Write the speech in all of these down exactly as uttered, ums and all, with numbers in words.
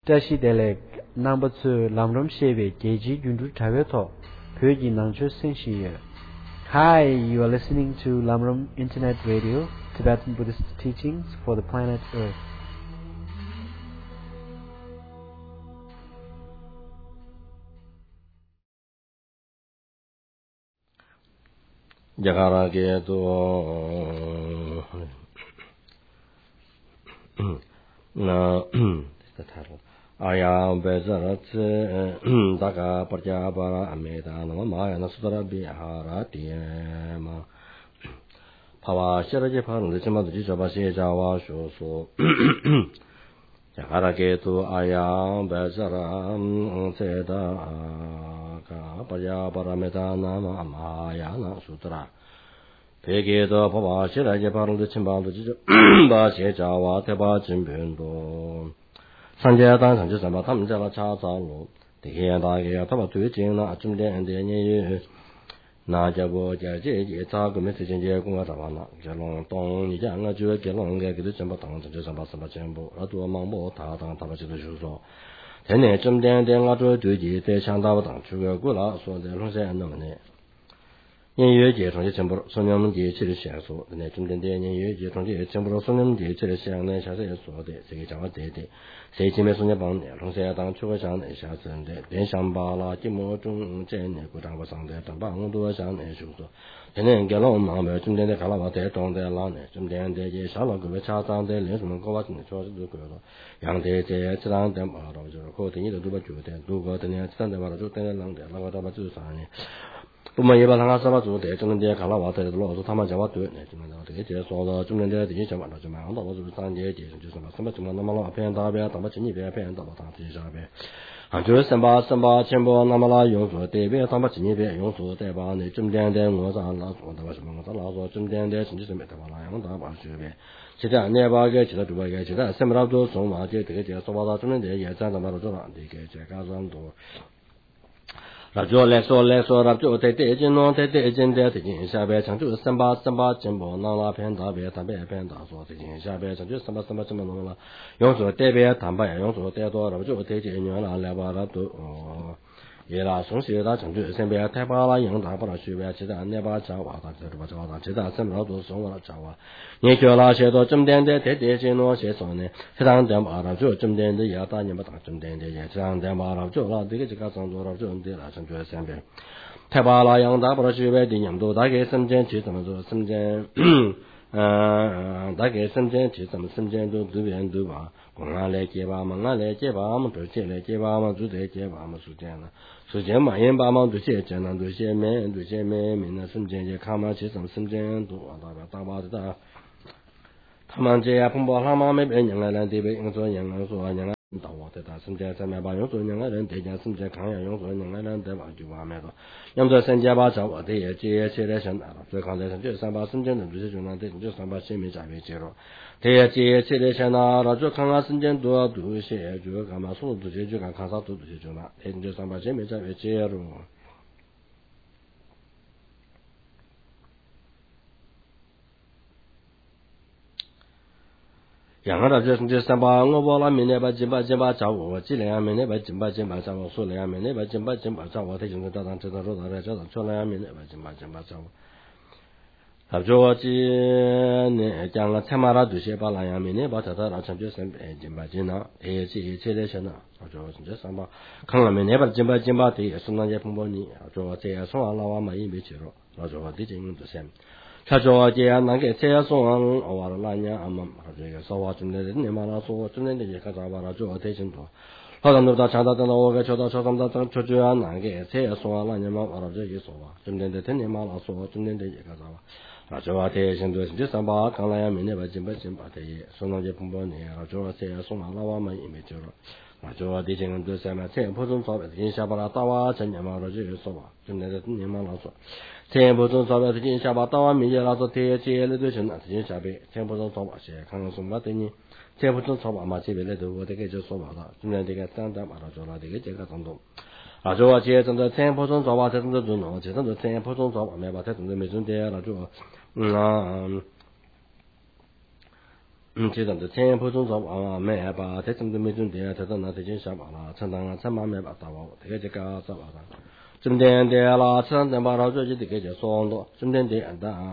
Tashi-delek number two Lamrom Sheve Geji Jundu Taveto Pyoji Nangcho Senshiye. Hi, you are listening to Lamrom Internet Radio, Tibetan Buddhist teachings for the planet Earth. Jagarage to na the title. Aya Bezarat Daga Parjabara Ameda Namaya Nasudara Bihara Tiema Pava Sherajapan, the Chima Jabasi Jawa Shoso Jagarage to Aya Bezara Seda Parjabara Meta Nama Maya Sutra. Pege the Pava Sherajapan, the Chimba Basi Jawa Teba Chimbundo. Sanjaya Dan Sanjaya Samba Tam Jala Cha Zalo, the Hian Dagi Taba Tuiching, Achunde and the Nye Najabo Jaji, Tag, Message in Jagunga Tavana, Jalong Tong, Yang, Ju, Gelong, Gagit, Batang, Samba Samba Chambo, Atu Mambo, Tatan, Tabachi Shuso. Ten H M Dan, Dan Latu, Duji, the Chandavatan, Sugar Gula, so the Rose and Nomine. 音乐节从全部松阳节去的享受，那中间的音乐节从这全部松阳节去的享呢，下次也说的这个讲对的，谁前面松阳帮的，从谁当出个上的下次的，连上巴啦，节目中这呢鼓掌个上的，当把很多上的说说，现在给了我们没中间的看了把带动的啦呢，中间的也上了个茶上的，连什么高瓦真的说是都够了，样的这这两点嘛，到就是可等你都都把觉得，如果等你这两点嘛，就等你两点，那个他妈就是啥呢？ 不嘛，一般他家什么做的，中间的看了话，在老师他们讲话对，那中间的这个节说的中间的这些讲话，就蛮到了就是三节节就是嘛，什么什么那么老偏大边，那么今年边偏到了当这些边，啊，就是三八三八千八那么啦用处，对边他们今年边用处对吧？那中间的我上老说对吧？什么我上老说中间的甚至是没对吧？那样大把学边，现在你把个其他对吧？个现在什么老多送嘛，就这个节说到中间的也占到嘛都做了，这个这个上多。 那就来说来说，那就在这间呢，在这间在这间下边，像就是三八三八进步，那那偏大边，大边偏大说，这间下边像就三八三八这么弄了，用说这边坦白，用说这多，那就这间呢，那来吧，那都哦，也啦，从小到成就身边太巴啦，用大不了随便，其他那把找话，他这把找话，其他什么都送我了找话，你叫那些多中间的在这间呢，些说呢，其他点嘛，那就中间的也打你们打中间的也，其他点嘛，那就那这个这个上多了，就对了。 就身边，太巴拉洋大不了去外地人都大概身边去怎么做身边，嗯，大概身边去怎么身边都这边都吧，公安来接吧嘛，俺来接吧嘛，都接来接吧嘛，都在接吧嘛，是这样的，是这样嘛，人吧嘛都接见了，都些面都些面面的身边去看嘛，去怎么身边都啊，大把大把的大，他们这样碰到他们没别人来来这边，人说人人说人家。 到我在打生家在买把用说人家人在家生家看呀，用说人家人在把就把买了，要么在生家把找我的也接接来想来了，所以刚才说就三把生家的这些就那对，就三把先没在没接了，这也接接来想来了，就看看生家多多些，就干嘛说这些就看看啥多这些就那，这就三把先没在没接了。 样个的就是三把我把那明天把金把金把找我，这两明天把金把金把找我，说两明天把金把金把找我，他就是到当知道说到来知道说两明天把金把金把找我。他说这呢讲了才马拉这些把那样明天把他他那成就生哎金把金了，哎这一切的钱了，他说这三把看了明天把金把金把的也是那些碰碰你，他说这样说完了我们也没去了，他说这金就先。 他说：“这样那个这样说完，我话了那年俺们这个说话真的，你妈那说真的那些个啥话了，就太清楚。好多都到长大等到我个瞧到瞧他们到等出去啊，那个这样说完那年嘛，完了这一说话，真的的天天嘛那说真的这些个啥话，那就话太清楚，就三把刚来呀，明天把金把金把的，说那些碰碰你，那就话这样说完了我们也没救了。 那就话这些人都什么？这普通招标，今下把他打完，今年嘛，那就说吧，今年的今年嘛，那说，这普通招标，今下把打完，明年那说贴接了就行了，今下边，这普通招标些，看看什么等你，这普通招标嘛，这边来头我这个就说吧了，今年这个涨涨嘛，那就了这个这个涨动，那就话这种的这普通招标，这种的做弄，这种的这普通招标没把这种的没种的，那就嗯啊。 嗯，这种的天普通说啊，没把这种的没种的，这种那这件小把啦，承担承担没把打包，这个这个做把啦，中间的啦，承担把啦，这就这个就双多，中间的安的，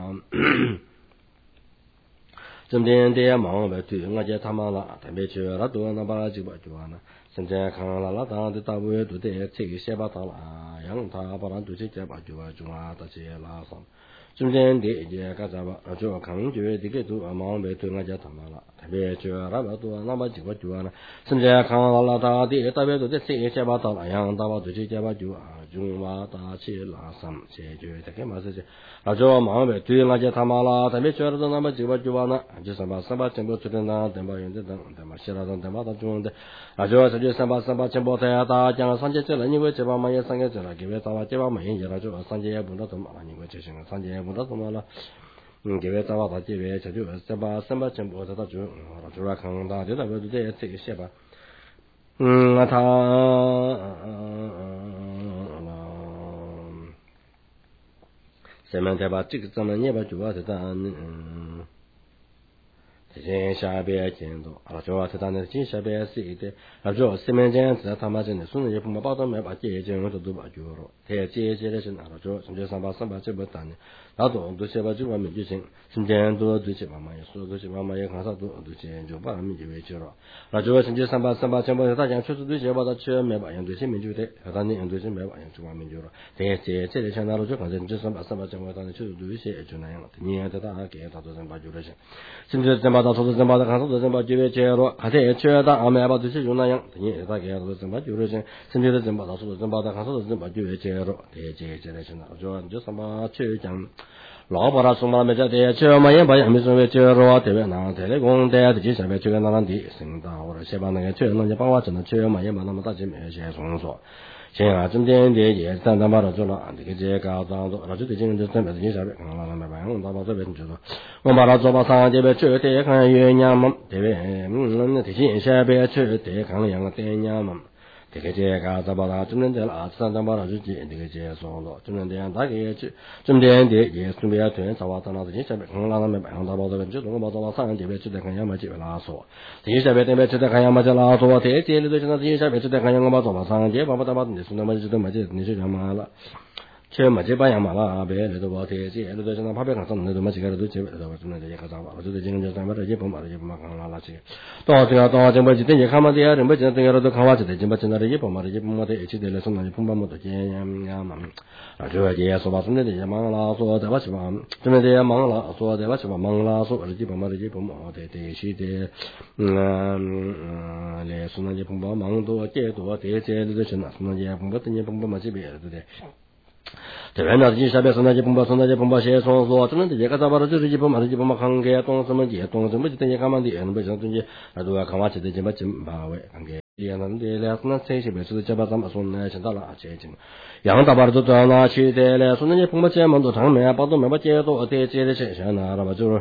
中间的忙不对，我这他妈啦，特别去那多那把啦就把就完了，现在看了那当的大部分都得这个先把打了，让他把那都是这把就把就完，到这拉上。中间的也干啥吧？就看觉这个都忙不对，我家他妈了，特别就那么多，那么几个就完了。现在看了那大的，大别都在这些把到那样，大把都这些把就啊，就嘛大起拉上解决这个嘛事情。那就忙不对，我家他妈了，特别觉得那么几个就完了，就三把三把全部出来那，等把人家等等嘛，写了等等把他中的，那就这就三把三把全部在大讲上节这了，因为这把嘛也上节这了，给我打把这把没也了，就上节也不知道怎么了，因为这些上节。不知道怎么了，嗯，给我找到这边，这就三把三把全部找到就，好就来看他，就那个这这个些吧，嗯，那他，嗯嗯嗯，下面再把这个咱们也把主要是当嗯。这下边见到，啊，主要是当然这下边是一点，啊，主要下面这样子，他妈真的，所以也不嘛，包到没把这些我都都把就了，这这些的是哪了？主要从这三把三把这不单的，那种都是把这方面就行，现在都都些妈妈也说，都些妈妈也看啥都都些就把他们就为去了，那主要从这三把三把全部大家确实都些把它去没把样对些没就的，当然都是没把样就完没就了，这这这里像那了就反正这三把三把全部当然确实都些就那样了，你看这大家给他都三把就了行，现在三把。到处都真把它看，都真把就业接了，还是缺的啊，没把这些用那样，你大概都真把就业些，甚至都真把到处都真把它看，都真把就业接了，这这这类型的，就就什么去讲，老把它送到没在的，去嘛也把也没说为接了，特别难，特别工的这些下面去个那那地，省大或者先把那个去那些把我真的去嘛也把那么大几没些送说。行啊，中间的也单单把它做了，这个这个当做，那就最近就准备这些下边，看了没办，我打包这边就说，我把它做把上这边去的看月亮嘛，这边嗯那这些下边去的看两个电影嘛，这个这个打包它中间的了，单单把它就接这个这说了，中间的大概去，中间的也准备要推找把到那这些下边，看了没办，打包这边就我把到上这边去的看样嘛，这边拉说，这些下边这边去的看样嘛就拉说，这这里头现在这些下边去的看样我把做把上，这把把打包你说那么就都没这你就讲嘛了。去嘛这把样嘛啦，别那都把这这那都现在旁边看上那都没几个都这边都真的这些看上吧，我就是今天就咱们这些不嘛这些不嘛看啦那些，到这个到这么几天看嘛这些人不见这个都看话这的，今嘛现在这些不嘛这些不嘛的一起的来送那些不嘛么都这样呀嘛，啊就这些说吧，真的这些忙啦，说在吧去吧，真的这些忙啦，说在吧去吧忙啦，说这些不嘛这些不嘛的这些的，嗯嗯来说那些不嘛忙多这多这些都是那说那些不嘛这些不嘛这边对不对？这边呢，这下边是那些pompa，是那些pompa些说说，真的这些个咋把它就是一pompa，这些pompa看给懂什么的，懂什么的，等于看嘛的，那不像东西，那都要看嘛，这些么真把位看给，也那的了，那这些别是这把咱们说呢，现在了这些，样大把都到那去的了，说那些pompa些么都长没，把都没把接多的接的些些那了吧就是。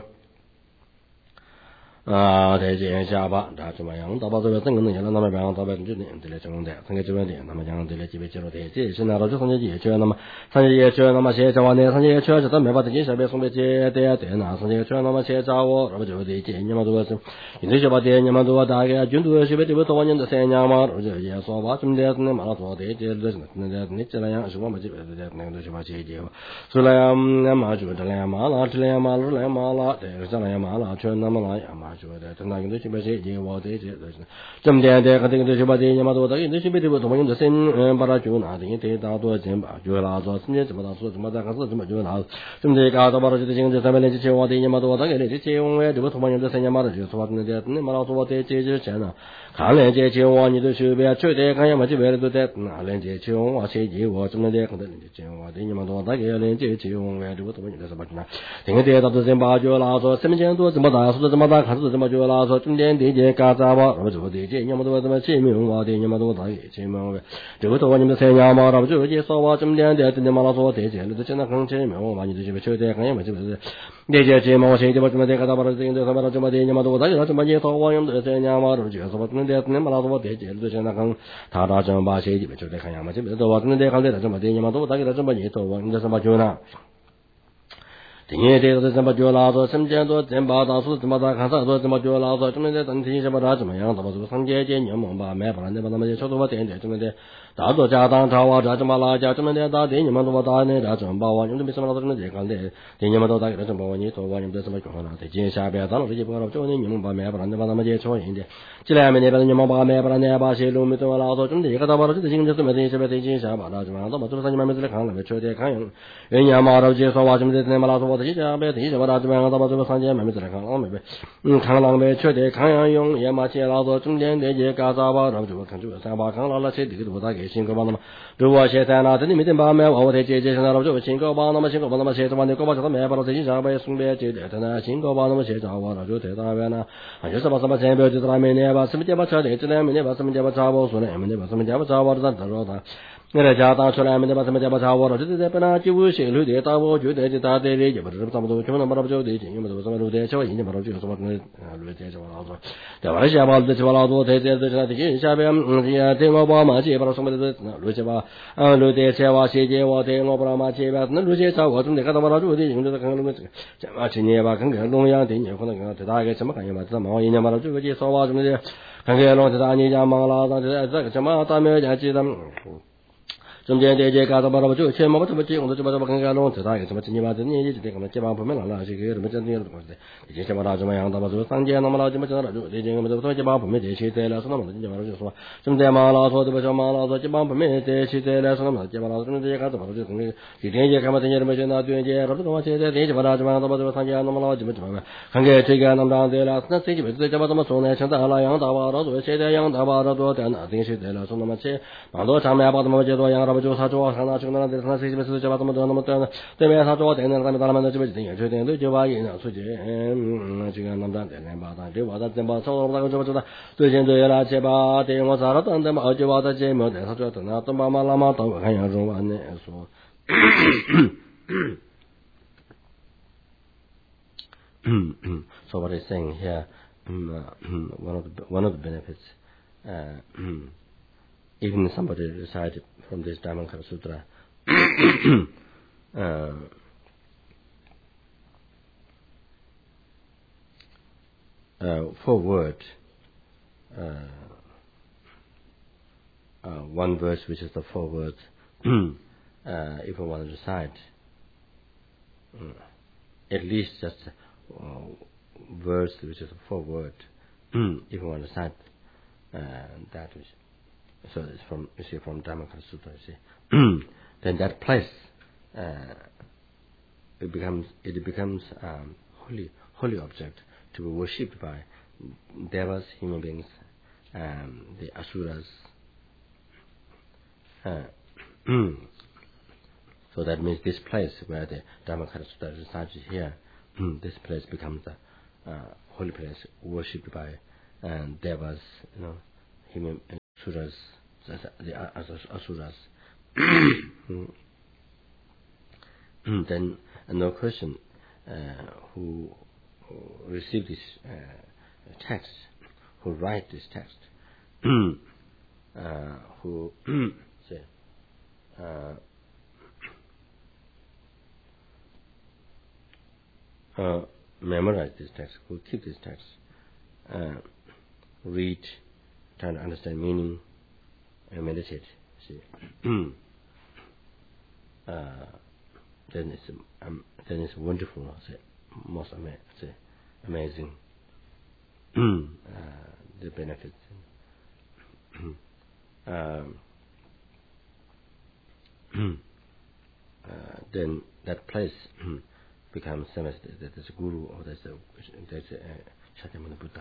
啊，这些下巴，他怎么样？大把这边整个人家那么办，大把就那这类整的，整个这边的，那么讲这类这边接了的，这现在到就上节也去那么，上节也去那么些，找完的上节也去，就咱没把这些下边送给接的对那上节去那么些找我，那么就得接你们多是，你这些把的你们多大概军都这边这边多年的三年嘛，我就也说吧，怎么的，那马上做的这这那那你这样是我们这边的那个东西把接接吧，所以呢，那么就这样嘛了，这样嘛了，这样嘛了，对，这样嘛了，全那么那样嘛。说的，正常用的去把这些我这些都是，这么点的，他这个就是把这些嘛多的，用的去把这个怎么用的先嗯把它就拿的，这大多钱吧，就拿着，今天怎么拿说怎么在开始怎么就拿，这么这个到把它就这这上面的这些我的也嘛多，大概的这些我这个他妈用的三年嘛的就说那的，你嘛老说我这这这钱呢，看了这些我你都随便去的，看样嘛这边都在拿了这些我这些我怎么的看到这些我的也嘛多，大概的这些我这个他妈用的什么呢？这个的到都先把就拿着，什么钱多怎么大，说的怎么大，看是怎么就拿着，中间这些嘎杂吧，我就这些，你们都怎么前面我的，你们都大前面我，这个多你们三年嘛，那么就这说话中间的，中间嘛老说这些，那都现在看前面我嘛，你这些不晓得看也没这不是，这些前面我现在把怎么的嘎杂吧，这些什么怎么的，你们都大家怎么也说话，你们三年嘛，那就说吧，中间你们老说这些，都现在看他他怎么把些就不晓得看样嘛，这不是说中间看的怎么的，你们都大家怎么也说话，你这什么就呢？ 顶业这个怎么就拉着什么多怎么大数怎么大看啥多怎么就拉着怎么的整体什么的怎么样怎么这个上街街你们吧买不然的吧那么就说多点点怎么的大多家当朝啊这怎么拉家怎么的大点你们多大呢这怎么吧你们没什么老怎么这看的点你们都大给怎么你说我你们什么讲了在接下边咱们这些不了就你们吧买不然的吧那么就说人的这两面那边你们吧买不然的吧些路没怎么拉着真的一个大把这经济什么的这边的接下吧那怎么怎么这三你们没这看了确定看用人家嘛都接说话什么的那么拉着我这下边这些吧那怎么样大把这个三姐妹没这看了没呗嗯看了没确定看样用也嘛些拉着中间的也干啥吧那就看就三把看了那些这个都大给新个吧那么如果现在呢这里面把买我的姐姐现在了就新个吧那么新个吧那么些这玩的个吧就买不了这些下边送别姐姐的呢新个吧那么些找我了就在那边呢啊就是把什么钱标就是那边呢把什么家把车的这两面呢把什么家把找我说呢面呢把什么家把找我的咱说他我在家当出来面呢把什么家把找我了就是在本来就些路的打我觉得就打的的就不是差不多就那么多就的因为都什么路的小人就不都就什么路的就老多对吧下把这就老多在在在这这下边嗯这这我把嘛这把什么的路些吧啊路的车哇些节我的我把嘛这吧那路些找我怎么看到把路的用的看那么这嘛今年吧看看龙阳的你可能这大概什么感觉吧这么人家把这个介绍哇什么的看看龙这大你家忙了这这个什么大没有讲记得中间这些干的吧那么就钱嘛这么借用的这么这么看看龙这大概什么今年吧这年纪这个嘛基本上不没了了这个什么这这东西这些嘛大怎么样的吧这三年那么了这么这了就这些嘛这东西吧不没这些在了是那么的基本上就说什么在嘛老说这么说嘛老说基本上不没这些在了是那么基本上什么这些干的吧就跟这天也看嘛这些什么现在对这这这东西在这些嘛大怎么样的吧这三年那么了这么怎么看看这个那么这了那这基本这这么怎么说呢现在那样的吧都现在样的吧都多点那这些在了是那么些蛮多上面吧怎么这多样的就他做看到就那那谁是就把这么多那么多对面他做点那咱们咱们这边这也确定对就把人出去嗯这个那么点点吧他对吧他怎么说那个就知道最近对了这把对我咋了等等嘛就把这节目的他就等到等妈妈那么等我看样中完呢说so what is saying here um, one of the one of the benefits uh, even somebody recited from this Dhammapada Sutra uh, uh, four words uh, uh, one verse which is the four words uh, if one want to recite uh, at least just uh, verse which is a four word if you want to recite uh, that which so it's from you see from Dhammapada Sutra you see then that place uh, it becomes it becomes um, holy holy object to be worshipped by devas, human beings, um, the asuras. Uh, so that means this place where the Dhammapada Sutra resides here, this place becomes a uh, holy place worshipped by um, devas, you know, human asuras, the asuras. Then no question uh, who, who received this uh, text, who write this text, uh, who say, uh, uh, memorize this text, who keep this text, uh, read, try to understand meaning, and meditate. See. uh, then it's um, then it's wonderful. Say, most ama- say, amazing. uh, the benefits. um, uh, then that place becomes famous. That there's a guru or there's a there's a Shakyamuni Buddha.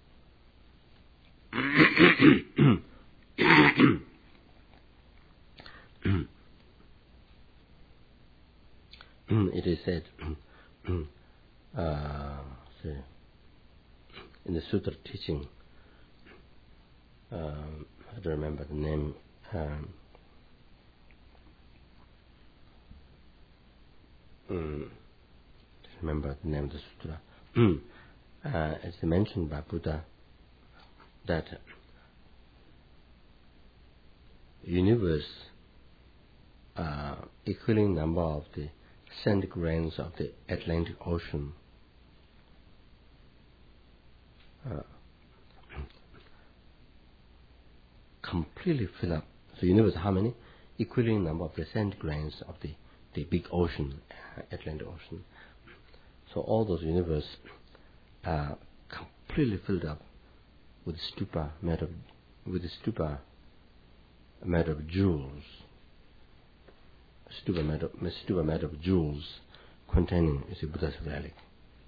It is said uh, say, in the sutra teaching, um, I don't remember the name. Um, um, remember the name of the sutra. uh, it's mentioned by Buddha that universe uh, equaling number of the sand grains of the Atlantic Ocean. Uh, completely fill up the universe. How many? Equivalent number of the sand grains of the, the big ocean, uh, Atlantic Ocean. So all those universe are completely filled up with stupa made of with the stupa made of jewels. Stupa made of stupa made of jewels containing is a Buddha's relic.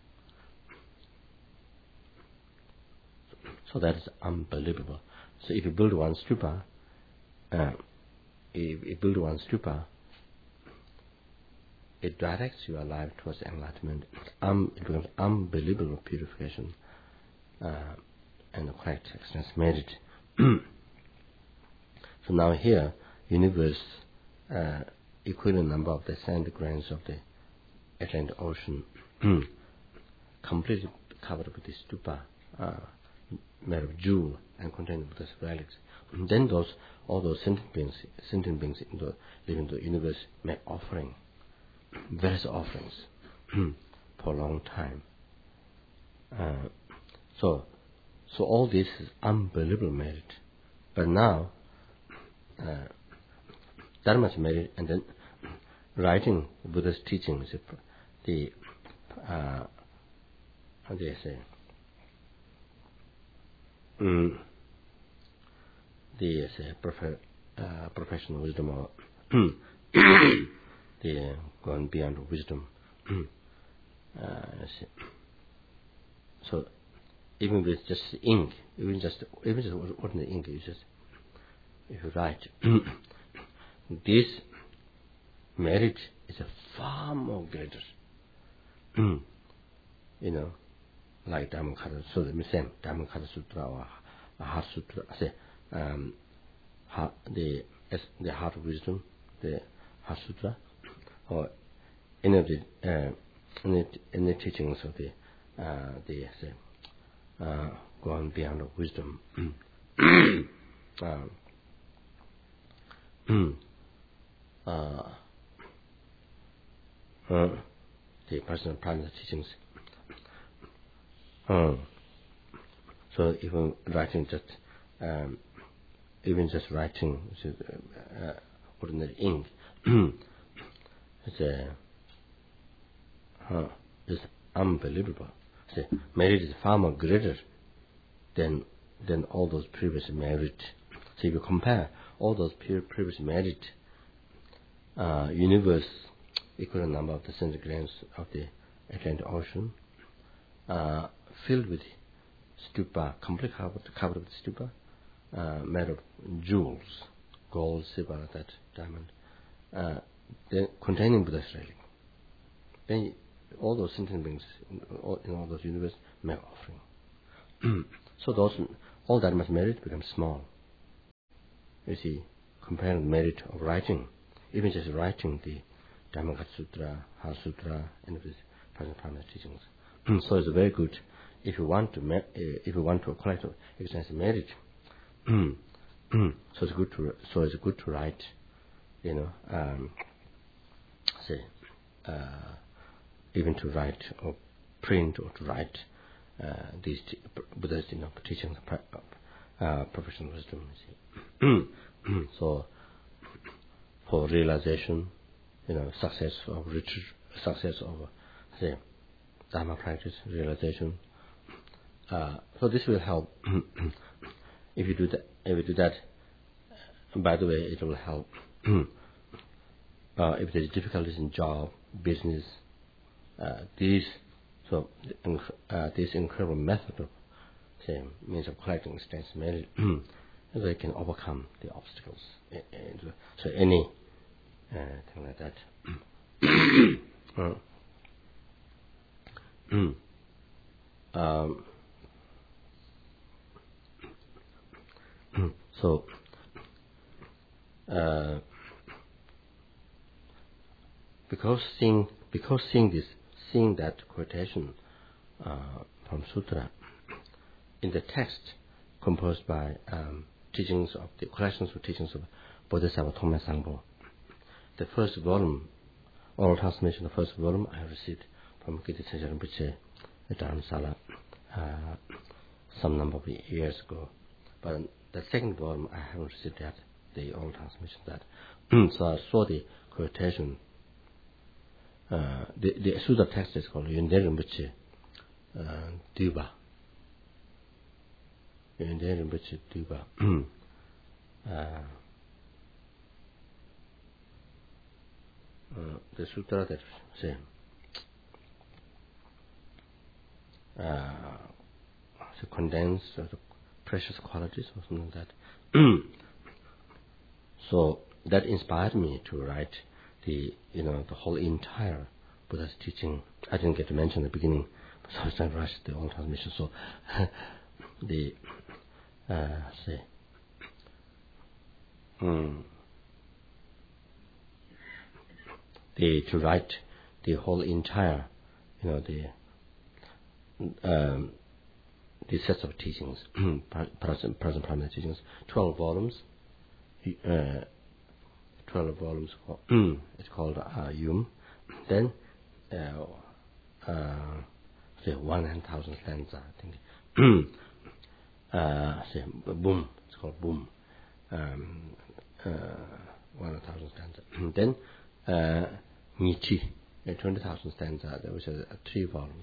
So that is unbelievable. So if you build one stupa, uh, if you build one stupa, it directs your life towards enlightenment. Um, it becomes unbelievable purification uh, and the correct experience merit. So now here, universe uh, equivalent number of the sand grains of the Atlantic Ocean, completely covered with the stupa. Uh, made of jewel and containing Buddha's relics. And then those all those sentient beings, sentient beings in the living in the universe make offering, various offerings for a long time. Uh, so, so all this is unbelievable merit. But now, uh, that much merit, and then writing Buddha's teachings, the uh, how do you say? Mm. The uh, prof- uh, professional wisdom, or the uh, going beyond wisdom. uh, so even with just ink, even just even just ordinary ink, you just if you write, this merit is a far more greater. You know. Like Dhammakaya, so the same Dhammakaya Sutra or Heart Sutra, say, um, heart, the the Heart of Wisdom, the Heart Sutra, or any of the uh, any any teachings of the uh, the say, uh, going beyond of wisdom. um, uh, uh, the personal private teachings. Um, so even writing just, um, even just writing uh, ordinary ink, it's a, uh, it's unbelievable. So merit is far more greater than than all those previous merit. So if you compare all those previous merit, uh, universe equal number of the sand grains of the Atlantic Ocean. Uh, filled with stupa, completely covered, covered with stupa, uh, made of jewels, gold, silver, that diamond, uh, then containing Buddha's relic. Then all those sentient beings in all, in all those universe make offering. So those all that much merit becomes small. You see, comparing the merit of writing, even just writing the Dhammakaya Sutra, Heart Sutra, and this present teachings. So it's very good if you want to me- if you want to collect extensive merit. So it's good to so it's good to write, you know, um, say uh, even to write or print or to write uh, these t- Buddha's you know teachings, uh, professional wisdom. You see. So for realization, you know, success of retreat, success of say. Dharma practice, realization. Uh, so this will help. if you do that, if you do that, by the way, it will help. uh, if there's difficulties in job, business, uh, these so uh, this incredible method of say means of collecting extensive merit, they can overcome the obstacles. So any uh, thing like that. uh, um, so, uh, because seeing because seeing this, seeing that quotation uh, from Sutra in the text composed by um, teachings of the collections of teachings of Bodhisattva Thongpa Sangpo, the first volume oral transmission, the first volume I received from Kirti Sajar Rinpoche at Dharamsala uh, some number of years ago. But the second volume I haven't received yet, the oral transmission that. So I saw the quotation. Uh, the, the Sutta text is called Yönden Rinpoche uh, Duba. Yönden Rinpoche Duba. uh, Uh, the sutra that say uh, to condense uh, the precious qualities or something like that. So that inspired me to write the you know the whole entire Buddha's teaching. I didn't get to mention at the beginning, but I was trying to rush the oral transmission. So the uh, say. Hmm. The, to write the whole entire, you know, the um, the sets of teachings, present present primary teachings, twelve volumes, uh, twelve volumes. It's called uh, Yum. Then, uh, uh, say one hundred thousand stanza, I think. uh, say Boom. It's called Boom. Um, uh, one hundred thousand stanza. Then. Uh, Nichi, uh, twenty thousand stanza, there was uh, three volumes.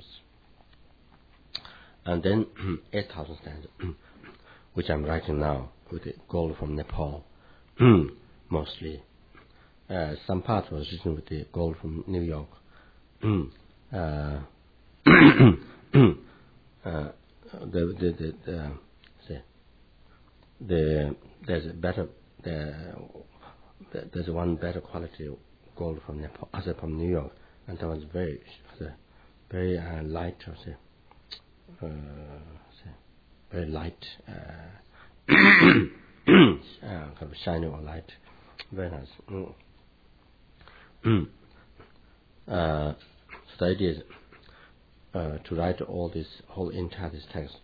And then eight thousand stanza, which I'm writing now with the gold from Nepal, mostly. Uh, some part was written with the gold from New York. uh, uh, the, the, the, the, say, the, there's a better, the, there's one better quality gold from Nepal, as from New York, and that was very, very uh, light, or say, uh, say, very light, uh, uh, kind of shiny or light, very nice. Mm. Mm. Uh, so the idea is uh, to write all this whole entire this text.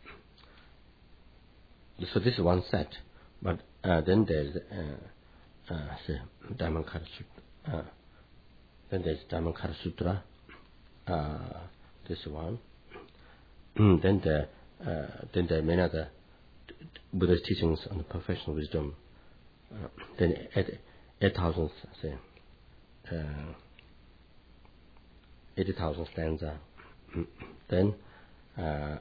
So this is one set, but uh, then there's uh, uh, say Dhammapada Sutta. Uh, Then there's Dhammapada Sutra, uh, this one. then the uh, then there are many other Buddha's teachings on the perfection of wisdom. Uh, then eight eight thousand say uh, eighty thousand stanza. then uh,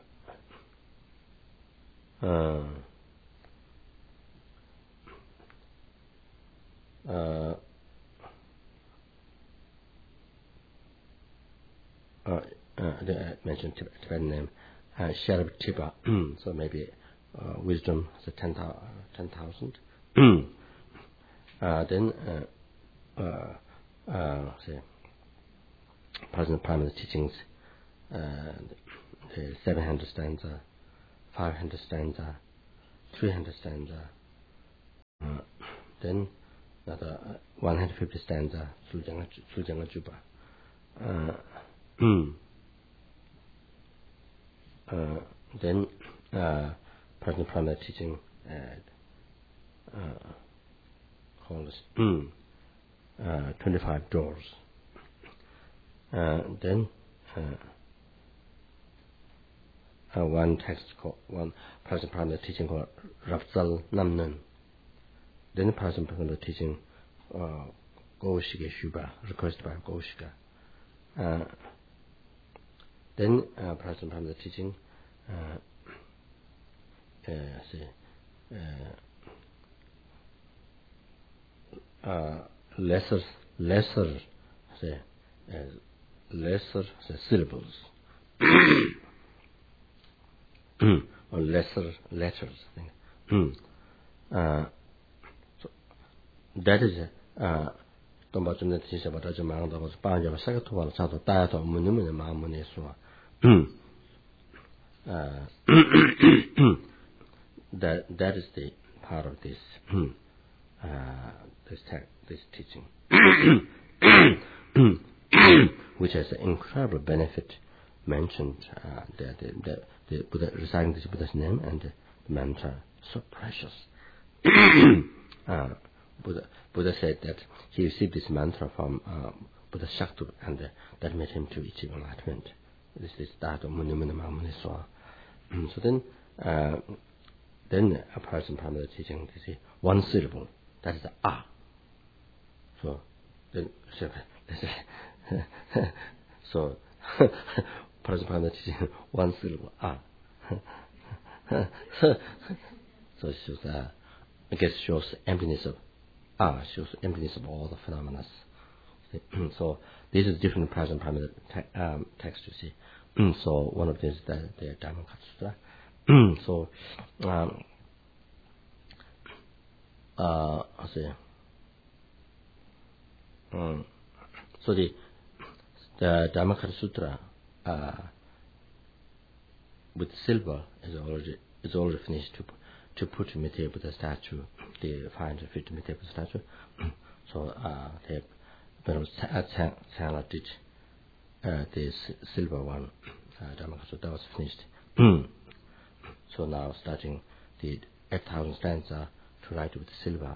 uh, uh, Uh, uh, I mentioned Tibetan name, uh, Sherab Tiba, so maybe uh, wisdom, so ten thousand. uh, then, uh, uh, uh, say, present primary teachings, uh, the seven hundred stanza, five hundred stanza, three hundred stanza, uh, then another uh, one hundred fifty stanza, Sujanga Juba. Uh, Mm. Uh, then, uh, present primary teaching uh, uh, called mm, uh, twenty-five doors. Uh, then, uh, uh, one text called one present primary teaching called Rapsal Namnan. Then, present primary teaching uh, Goshige Shuba, requested by Goshika. Uh, Then, uh, present from the teaching, uh, uh, say, uh, uh, lesser, lesser, say, uh, lesser say, syllables, or lesser letters. I think. uh, so that is uh, Tomba Chumna Tisha Bataja Manga was Panja Sakatuan Sato Tato Munimun Mamuni Sua. Uh, that that is the part of this uh, this te- this teaching, which has an incredible benefit mentioned. Uh, the, the, the, the Buddha reciting this Buddha's name and the mantra, so precious. uh, Buddha, Buddha said that he received this mantra from uh, Buddha Shaktu, and uh, that made him to achieve enlightenment. This is that of Muni Muni Mamuniswa. So then, uh, then a person primary teaching, they say one syllable, that is the ah. So then, so person primary teaching one syllable ah. So it shows, uh, I guess, shows emptiness of ah, shows emptiness of all the phenomena. So this is different present primary te- um, text you see. So one of these is the, the Dhammakaya Sutra. So um, uh, I see. Um, so the the Dhammakaya Sutra uh, with silver is already is already finished to to put Mithya Buddha statue, the five hundred fifty Mithya Buddha statue. So uh, they Venerable Tsangla did uh, this silver one, uh, Dhammakaya Sutra, that was finished. So now starting the eight thousand stanza to write with silver.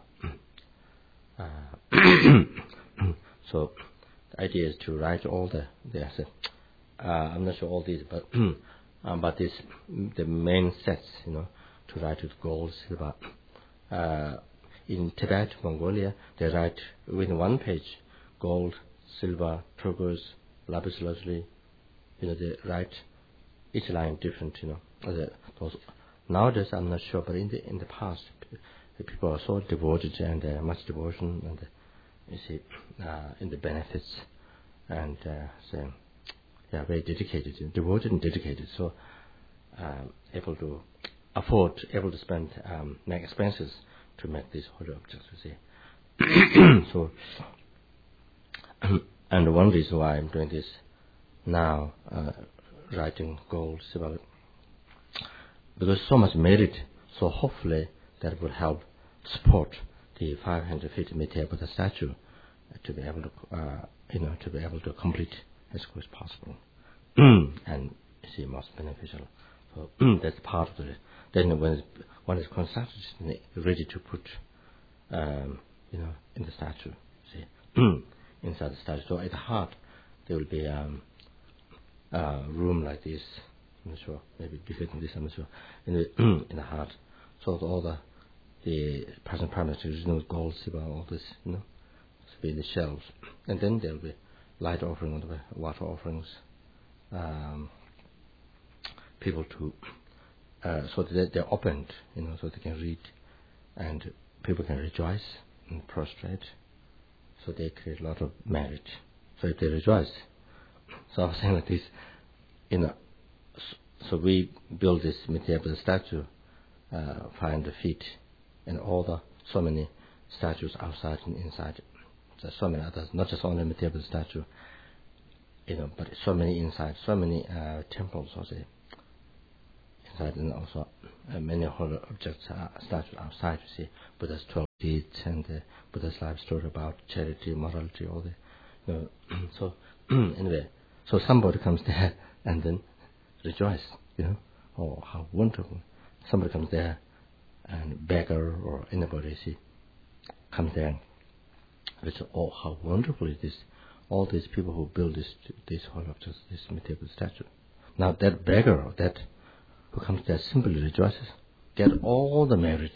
Uh, so the idea is to write all the, the uh, I'm not sure all these, but um, but this the main sets, you know, to write with gold, silver. Uh, in Tibet, Mongolia, they write within one page. Gold, silver, turquoise, lapis lazuli, you know, they write each line different, you know. The, those, nowadays, I'm not sure, but in the in the past, the people are so devoted and uh, much devotion, and uh, you see, uh, in the benefits, and uh, so, yeah, very dedicated, devoted and dedicated, so um, able to afford, able to spend, um, make expenses to make these holy objects, you see. So. And one reason why I'm doing this now, uh, writing gold, silver, because so much merit, so hopefully that will help support the five hundred fifty Mithya Buddha statue uh, to be able to, uh, you know, to be able to complete as quick as possible, and you see most beneficial. So that's part of it. Then when it's, when it's constructed, ready to put, um, you know, in the statue. See. Inside the statue. So at the heart, there will be um, a room like this. I'm not sure, maybe bigger than this. I'm not sure. In the in the heart, so all the the present parameters, you know, gold, silver, all this, you know, to be in the shelves, and then there will be light offering, water offerings, um, people to uh, so that they're opened, you know, so they can read, and people can rejoice and prostrate. So they create a lot of merit. So if they rejoice, so I was saying like this, you know, so we build this Mithya Buddha statue, uh, five hundred feet, and all the, so many statues outside and inside. So, so many others, not just only Mithya Buddha statue, you know, but so many inside, so many uh, temples also inside, and also uh, many holy objects, uh, statues outside, you see, Buddha's twelve deeds and uh, Buddha's life story about charity, morality, all the, you know, so anyway, so somebody comes there and then rejoice, you know, oh, how wonderful. Somebody comes there and beggar or anybody, see, comes there and say, oh, how wonderful is this, all these people who build this, this whole of this, this Mithya Buddha statue. Now that beggar, that who comes there simply rejoices, get all the merit.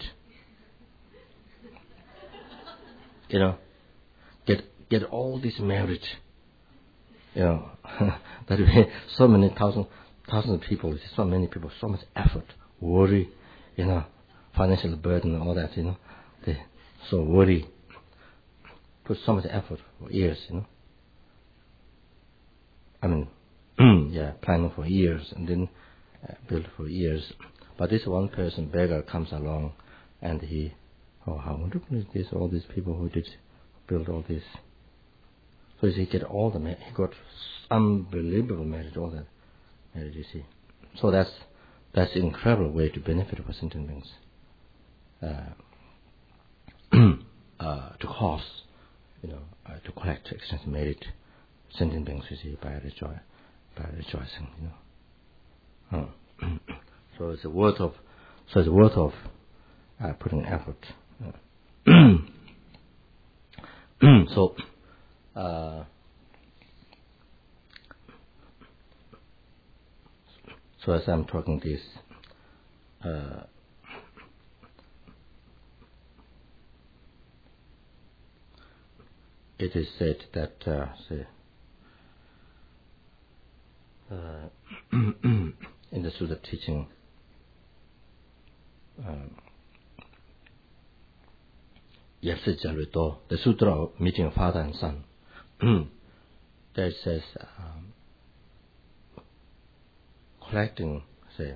You know, get get all this merit. You know, that way, so many thousand thousands of people, so many people, so much effort, worry, you know, financial burden, all that, you know, they so worry, put so much effort for years, you know. I mean, yeah, planning for years and then uh, build for years. But this one person, beggar, comes along and he, oh, how wonderful is this, all these people who did build all this. So he get all the merit, he got unbelievable merit, all that merit, you see. So that's, that's an incredible way to benefit for sentient beings. Uh, uh, to cause, you know, uh, to collect extensive merit, sentient beings, you see, by, rejo- by rejoicing, you know. Oh. So it's a worth of, so it's worth of uh, putting effort. Uh, so, uh, So as I'm talking this, uh, it is said that uh, say, uh, in the Sutta teaching, um, Yapsijalvito, the Sutra of meeting father and son, there it says, um, collecting, say,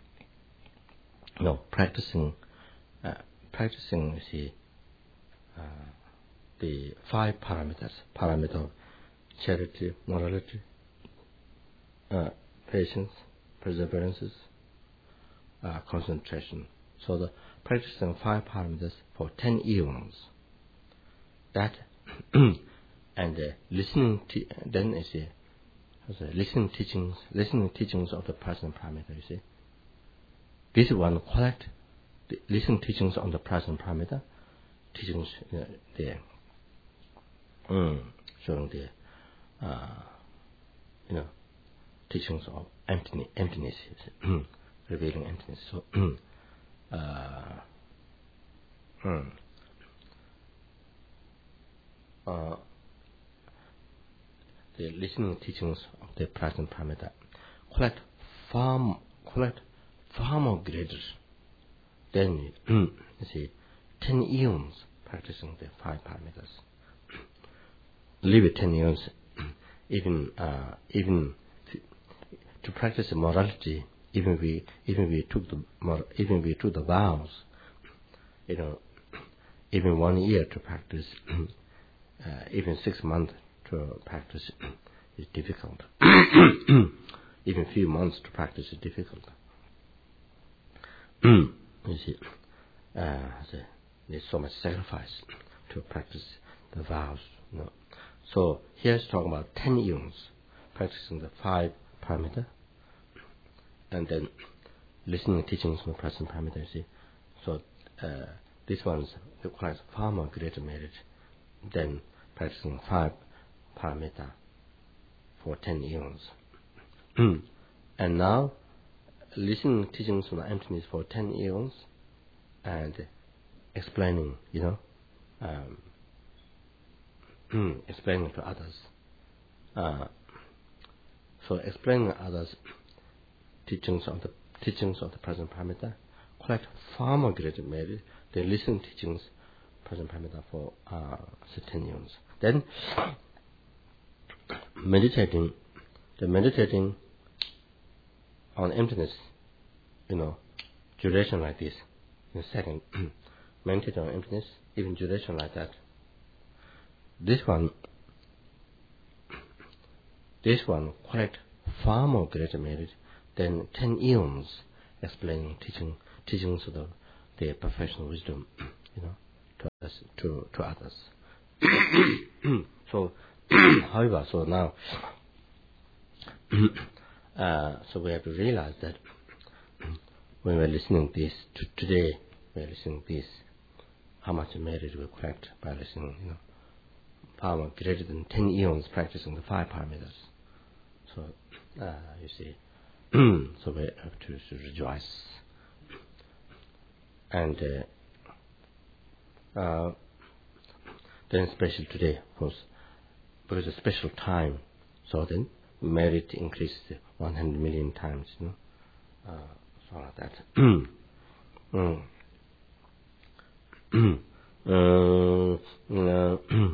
no, practicing, uh, practicing, you see, uh, the five parameters, parameter of charity, morality, uh, patience, perseverance, uh, concentration. So the practicing five parameters for ten eons. That and uh, listening, te- then you see, uh, listening teachings, listening teachings of the present parameter. You see, this one collect the listening teachings on the present parameter, teachings uh, there, mm, showing the, uh, you know, teachings of emptiness, emptiness, revealing emptiness. So. Uh, hmm. uh, the listening teachings of the present parameter collect far, collect far more greater than you see ten eons practicing the five parameters. Live it ten eons, even uh, even to, to practice morality. Even we, even we took the, even we took the vows, you know, even one year to practice, uh, even six months to practice is difficult. Even a few months to practice is difficult. You see, uh, the, there's so much sacrifice to practice the vows. You know. So here's talking about ten eons, practicing the five parameters. And then listening to teachings from the present parameter, you see. So uh, this one requires far more greater merit than practicing five parameter for ten eons. And now, listening to teachings from the emptiness for ten eons and explaining, you know, um, explaining to others. Uh, so explaining to others teachings of the teachings of the present parameter collect far more greater merit than listening teachings present parameter for uh, ten eons. Then meditating, the meditating on emptiness, you know, duration like this. In a second, meditating on emptiness, even duration like that. This one, this one collect far more greater merit than ten eons explaining teaching teachings of the, the professional wisdom, you know, to us, to to others. So, however, so now, uh, so we have to realize that when we're listening this to today, we're listening this, how much merit we collect by listening, you know, far more greater than ten eons practicing the five parameters. So, uh, you see. So we have to, to rejoice, and uh, uh, then special today, of course, because it's a special time. So then merit increased one hundred million times, you know, uh, so like that. mm. uh, uh,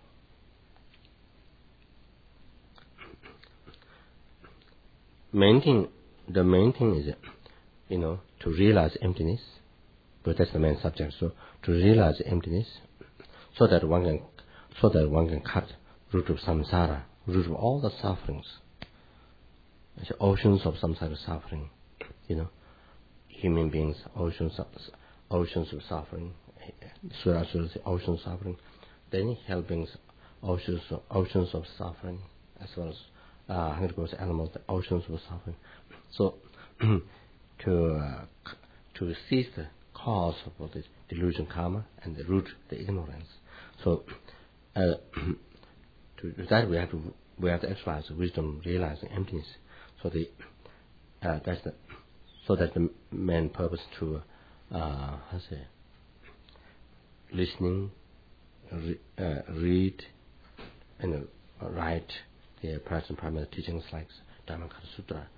main thing, the main thing is, you know, to realize emptiness, but that's the main subject. So to realize emptiness, so that one can, so that one can cut root of samsara, root of all the sufferings, it's oceans of samsara suffering, you know, human beings, oceans of oceans of suffering, Surah Surah oceans of suffering, then hell beings, oceans of, oceans of suffering, as well as uh, hundred gross animals, the oceans of suffering. So to uh, to seize the cause of this delusion karma and the root, the ignorance. So uh, to do that we have to we have to exercise wisdom, realizing emptiness. So the uh, that's the so that's the main purpose to uh, how say listening, re, uh, read, and uh, write the present primary teachings like Dhammapada Sutra,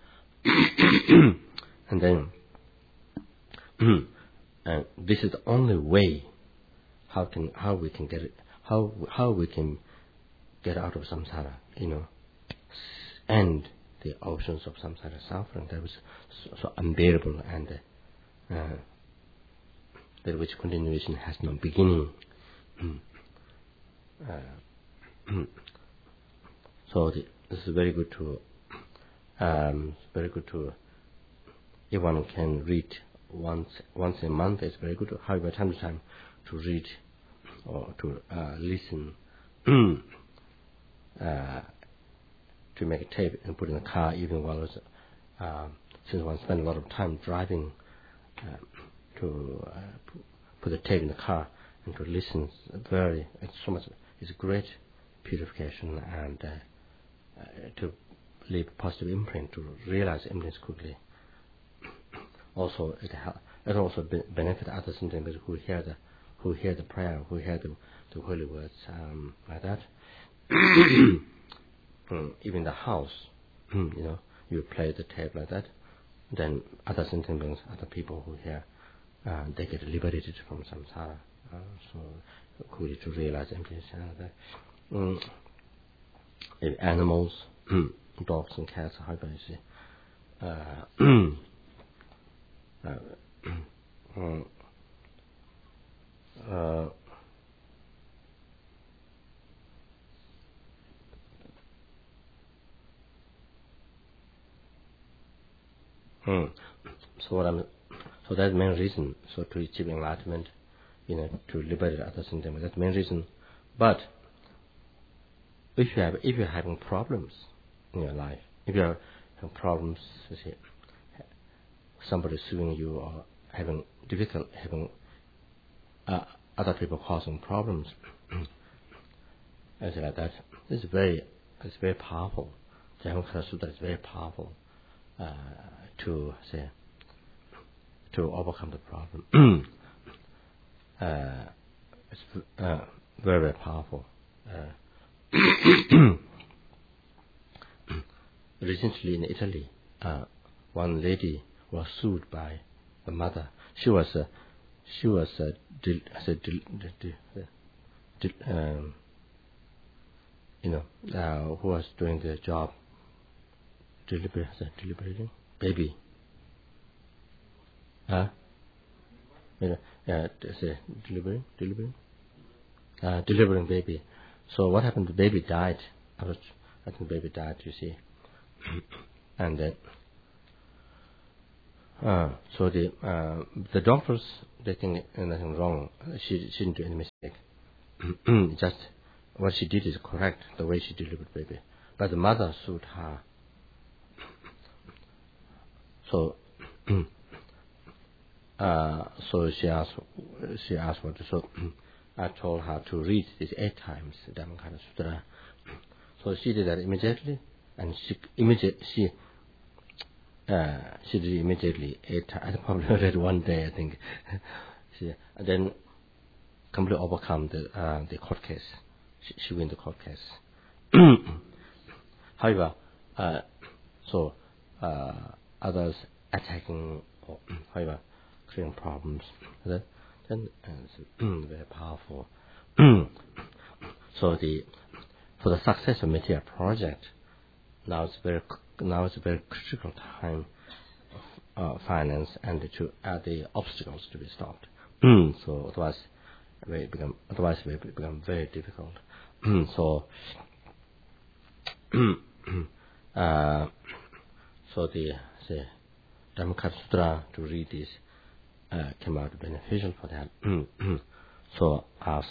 and then and this is the only way how can how we can get it, how how we can get out of samsara, you know, end the oceans of samsara suffering that was so, so unbearable and uh, that which continuation has no beginning. uh, so the, this is very good to um, very good to if one can read once once a month. It's very good. However, time to time to read or to uh, listen. uh, to make a tape and put in the car even while it's, uh, since one spends a lot of time driving, uh, to uh, put the tape in the car and to listen. Very, it's so much. It's a great purification and uh, uh, to leave a positive imprint, to realize imprints quickly. Also, it ha- it also be- benefit others in them who hear the who hear the prayer, who hear the, the holy words um, like that. Mm, even the house, you know, you play the tape like that, then other sentient beings, other people who hear, uh, they get liberated from samsara. Uh, so, quickly to realize emptiness. Uh, mm, if animals, dogs and cats, how can you say? Uh, uh, uh, Hmm. So what I'm, so that's the main reason. So to achieve enlightenment, you know, to liberate others in them. That's the main reason. But if you have, if you're having problems in your life, if you're having problems, you see, somebody suing you or having difficult, having uh, other people causing problems, anything like that, it's very, it's very powerful. The Dhammapada Sutra is very powerful. Uh, to say to overcome the problem. uh, it's uh, very very powerful. Uh, recently in Italy, uh, one lady was sued by the mother. She was uh, she was uh, del- as a del- del- del- del- um, you know uh, who was doing the job deliver deliberating baby. Huh? Yeah, uh, say delivering, delivering, uh, delivering baby. So what happened? The baby died. I was, I think the baby died. You see, and then, uh, so the uh, the doctors, they think nothing wrong. She she didn't do any mistake. Just what she did is correct. The way she delivered baby, but the mother sued her. So. Uh, so she asked, she asked what, so I told her to read this eight times, Dhammapada Sutra. So she did that immediately, and she immediately, she, uh, she did immediately eight times. I probably read one day, I think. she, and then completely overcome the, uh, the court case. She, she win the court case. However, uh, so, uh, others attacking, or, however, creating problems. That, then it's very powerful. So the for the success of Metiya project, now it's very now it's a very critical time of uh, finance and to add the obstacles to be stopped. So otherwise, it become otherwise it will become very difficult. so, uh, so the the Dhammapada Sutra to read this. Uh, came out beneficial for that. So as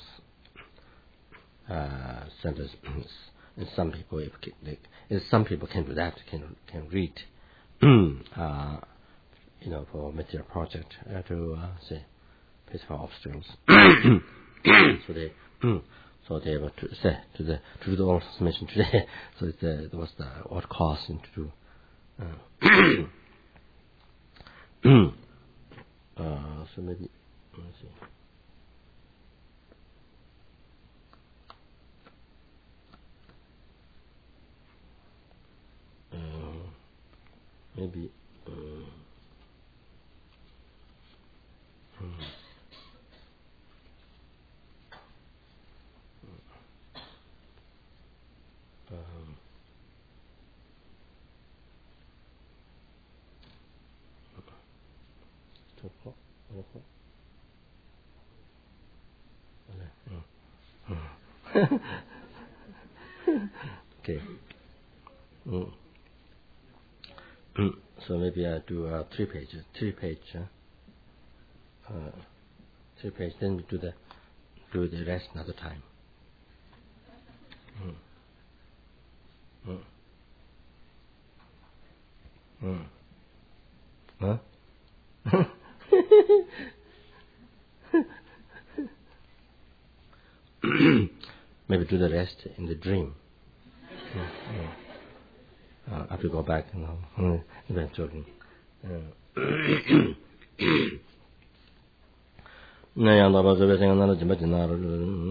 uh, centers, and some people, if they, if some people can do that, can can read, uh, you know, for material project uh, to uh, say face for obstacles. so they, so they were to say to the to do the oral transmission today. So it uh, was the what cost and to do. Uh, uh, so maybe let's see. Uh, maybe. Uh, hmm. um, okay. Mm. So maybe I do uh, three pages, three page, uh, uh, three page. Then we do the do the rest another time. Mm. Mm. Mm. Huh? Maybe do the rest in the dream. Mm. Mm. Uh, I have to go back, you know, eventually. 네, 양다바 저배 생각나는 좀